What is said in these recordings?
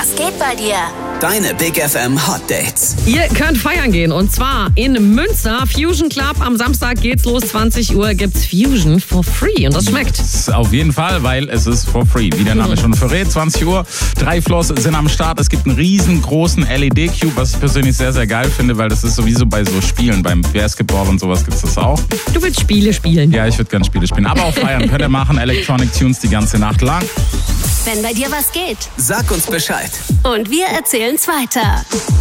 Was geht bei dir? Deine Big FM Hot Dates. Ihr könnt feiern gehen und zwar in Münster, Fusion Club. Am Samstag geht's los, 20 Uhr gibt's Fusion for free und das schmeckt. Auf jeden Fall, weil es ist for free. Wie der Name schon verrät, 20 Uhr. 3 Floors sind am Start. Es gibt einen riesengroßen LED-Cube, was ich persönlich sehr, sehr geil finde, weil das ist sowieso bei so Spielen, beim Basketball und sowas gibt's das auch. Du willst Spiele spielen? Ja, ich würde gerne Spiele spielen. Aber auch feiern könnt ihr machen. Electronic Tunes die ganze Nacht lang. Wenn bei dir was geht. Sag uns Bescheid. Und wir erzählen's weiter.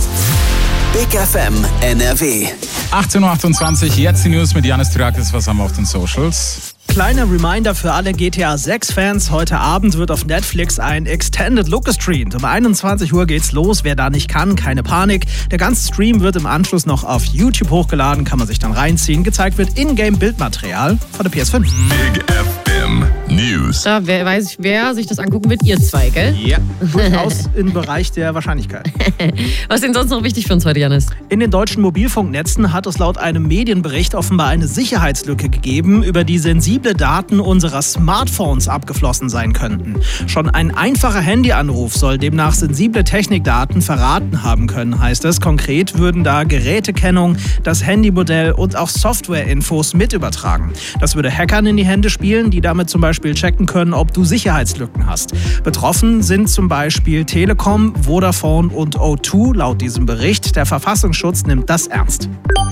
Big FM NRW. 18.28 Uhr, jetzt die News mit Janis Tyrakis. Was haben wir auf den Socials? Kleiner Reminder für alle GTA 6-Fans. Heute Abend wird auf Netflix ein Extended Look gestreamt. Um 21 Uhr geht's los. Wer da nicht kann, keine Panik. Der ganze Stream wird im Anschluss noch auf YouTube hochgeladen. Kann man sich dann reinziehen. Gezeigt wird Ingame-Bildmaterial von der PS5. Big FM News. Da wer sich das angucken wird, ihr zwei, gell? Ja, durchaus im Bereich der Wahrscheinlichkeit. Was ist denn sonst noch wichtig für uns heute, Janis? In den deutschen Mobilfunknetzen hat es laut einem Medienbericht offenbar eine Sicherheitslücke gegeben, über die sensible Daten unserer Smartphones abgeflossen sein könnten. Schon ein einfacher Handyanruf soll demnach sensible Technikdaten verraten haben können, heißt es. Konkret würden da Gerätekennung, das Handymodell und auch Softwareinfos mit übertragen. Das würde Hackern in die Hände spielen, die damit zum Beispiel checken können, ob du Sicherheitslücken hast. Betroffen sind zum Beispiel Telekom, Vodafone und O2 laut diesem Bericht. Der Verfassungsschutz nimmt das ernst.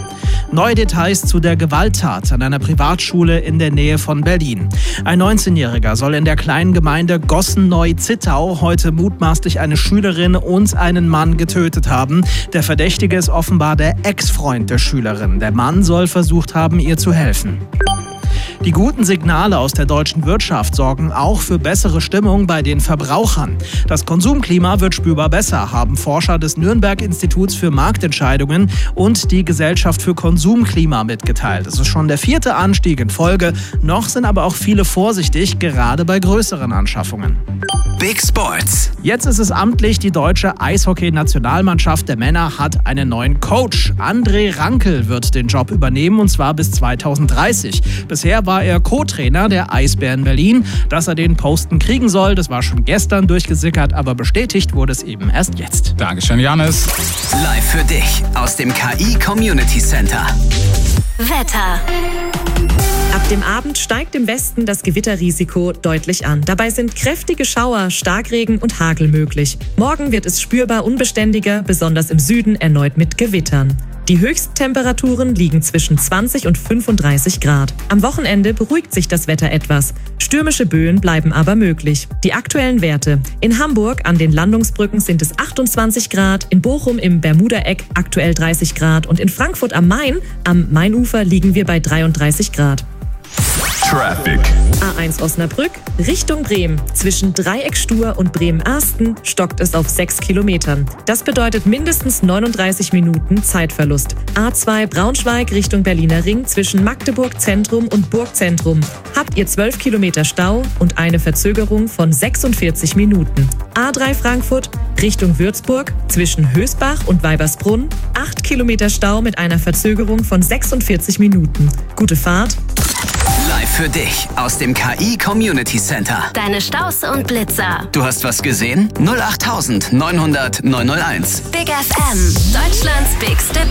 Neue Details zu der Gewalttat an einer Privatschule in der Nähe von Berlin. Ein 19-Jähriger soll in der kleinen Gemeinde Gossen-Neu-Zittau heute mutmaßlich eine Schülerin und einen Mann getötet haben. Der Verdächtige ist offenbar der Ex-Freund der Schülerin. Der Mann soll versucht haben, ihr zu helfen. Die guten Signale aus der deutschen Wirtschaft sorgen auch für bessere Stimmung bei den Verbrauchern. Das Konsumklima wird spürbar besser, haben Forscher des Nürnberg-Instituts für Marktentscheidungen und die Gesellschaft für Konsumklima mitgeteilt. Es ist schon der 4. Anstieg in Folge. Noch sind aber auch viele vorsichtig, gerade bei größeren Anschaffungen. Big Sports. Jetzt ist es amtlich, die deutsche Eishockey-Nationalmannschaft der Männer hat einen neuen Coach. André Rankel wird den Job übernehmen und zwar bis 2030. Bisher war er Co-Trainer der Eisbären Berlin. Dass er den Posten kriegen soll, das war schon gestern durchgesickert, aber bestätigt wurde es eben erst jetzt. Dankeschön, Janis. Live für dich aus dem KI Community Center. Wetter. Ab dem Abend steigt im Westen das Gewitterrisiko deutlich an. Dabei sind kräftige Schauer, Starkregen und Hagel möglich. Morgen wird es spürbar unbeständiger, besonders im Süden erneut mit Gewittern. Die Höchsttemperaturen liegen zwischen 20 und 35 Grad. Am Wochenende beruhigt sich das Wetter etwas. Stürmische Böen bleiben aber möglich. Die aktuellen Werte. In Hamburg an den Landungsbrücken sind es 28 Grad, in Bochum im Bermudaeck aktuell 30 Grad und in Frankfurt am Main, am Mainufer, liegen wir bei 33 Grad. Traffic. A1 Osnabrück, Richtung Bremen. Zwischen Dreieckstuhr und Bremen-Arsten stockt es auf 6 Kilometern. Das bedeutet mindestens 39 Minuten Zeitverlust. A2 Braunschweig Richtung Berliner Ring zwischen Magdeburg Zentrum und Burgzentrum. Habt ihr 12 Kilometer Stau und eine Verzögerung von 46 Minuten. A3 Frankfurt Richtung Würzburg zwischen Hösbach und Weibersbrunn. 8 Kilometer Stau mit einer Verzögerung von 46 Minuten. Gute Fahrt. Live für dich aus dem KI Community Center. Deine Staus und Blitzer. Du hast was gesehen? 08900 901. Big FM. Deutschlands bigste